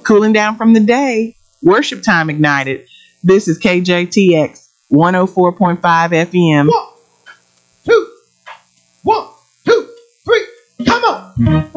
cooling down from the day. Worship time ignited. This is KJTX 104.5 FM. 1, 2, 1, 2, 3, come on.